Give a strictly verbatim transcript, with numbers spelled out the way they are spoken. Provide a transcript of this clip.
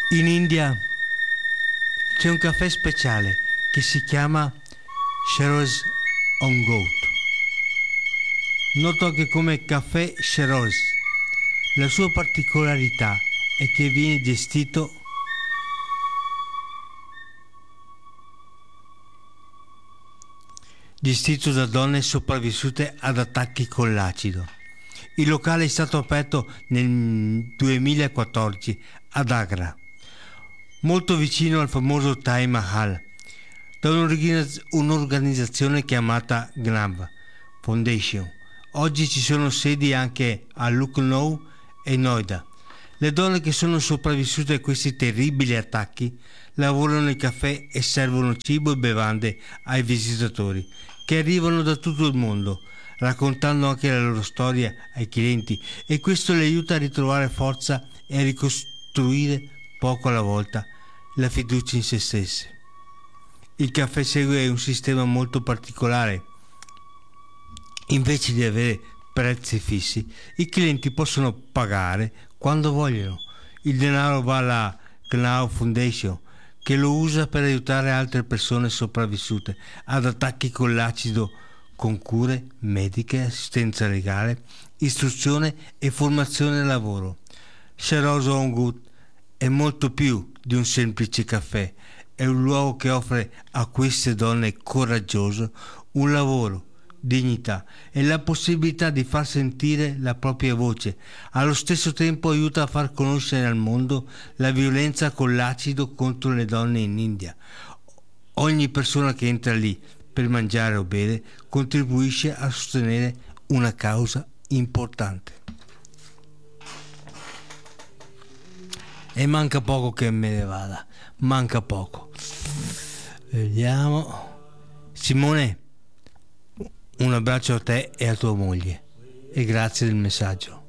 In India c'è un caffè speciale che si chiama Sheroz on Goat, noto anche come caffè Sheroz. La sua particolarità è che viene gestito gestito da donne sopravvissute ad attacchi con l'acido. Il locale è stato aperto nel duemilaquattordici ad Agra, molto vicino al famoso Taj Mahal, da un'organizz- un'organizzazione chiamata Gnav Foundation. Oggi ci sono sedi anche a Lucknow e Noida. Le donne che sono sopravvissute a questi terribili attacchi lavorano nel caffè e servono cibo e bevande ai visitatori che arrivano da tutto il mondo, raccontando anche la loro storia ai clienti, e questo le aiuta a ritrovare forza e a ricostruire poco alla volta la fiducia in se stesse. Il caffè segue un sistema molto particolare. Invece di avere prezzi fissi, i clienti possono pagare quando vogliono. Il denaro va alla Gnav Foundation, che lo usa per aiutare altre persone sopravvissute ad attacchi con l'acido, con cure mediche, assistenza legale, istruzione e formazione al lavoro. Sheroz on Goat è molto più di un semplice caffè, è un luogo che offre a queste donne coraggiose un lavoro, dignità e la possibilità di far sentire la propria voce. Allo stesso tempo aiuta a far conoscere al mondo la violenza con l'acido contro le donne in India. Ogni persona che entra lì per mangiare o bere contribuisce a sostenere una causa importante. E manca poco che me ne vada, manca poco. Vediamo. Simone, un abbraccio a te e a tua moglie e grazie del messaggio.